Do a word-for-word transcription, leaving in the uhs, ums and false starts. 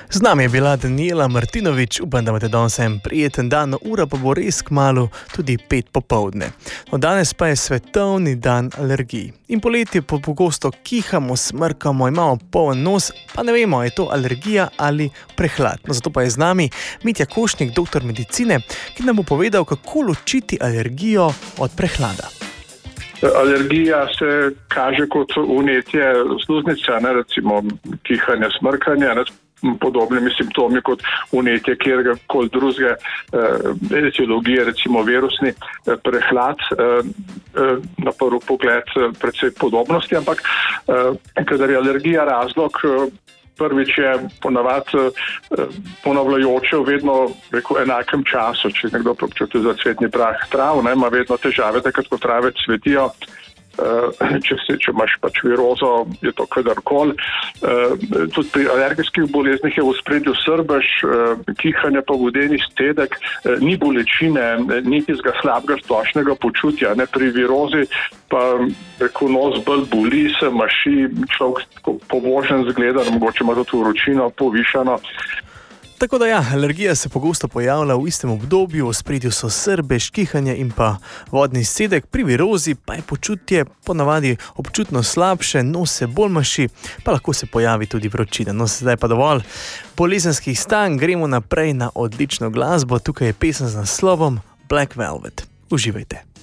Z nami je bila Danijela Martinović, upam, da imate danes en prijeten dan, no, ura pa bo res kmalu tudi pet popoldne. No, danes pa je svetovni dan alergij. In poletje pa pogosto kihamo, smrkamo, imamo poln nos, pa ne vemo, je to alergija ali prehlad. No, zato pa je z nami Mitja Košnik, doktor medicine, ki nam bo povedal, kako ločiti alergijo od prehlada. Alergija se kaže kot vnetje sluznice, ne, recimo kihanje, smrkanje, ne, podobnimi simptomi kot vnetje kjerkoli drugega eh, etiologije, recimo virusni eh, prehlad, eh, eh, na prvi pogled eh, precej podobnosti, ampak eh, kadar je alergija razlog, eh, prvič je ponavadi eh, ponavljajoče v vedno rekel, enakem času, če nekdo občuti za cvetni prah trav, ne, ima vedno težave, takrat ko trave cvetijo. Uh, če, si, če imaš pač virozo, je to kadarkoli. Uh, tudi pri alergijskih boleznih je v ospredju srbež, uh, kihanje pa vodeni stedek, uh, ni bolečine, ni tistega slabega splošnega počutja. Ne? Pri virozi pa rekel, nos bolj boli, se maši, človek povožen zgleda, mogoče ima tudi vročino povišano. Tako da ja, alergija se pogosto pojavlja v istem obdobju, v ospredju so srbež, kihanje in pa vodni stedek, pri virozi pa je počutje ponavadi občutno slabše, nos se bolj maši, pa lahko se pojavi tudi vročina. No, sedaj pa dovolj bolezenskih stanj, gremo naprej na odlično glasbo, tukaj je pesem z naslovom Black Velvet. Uživajte.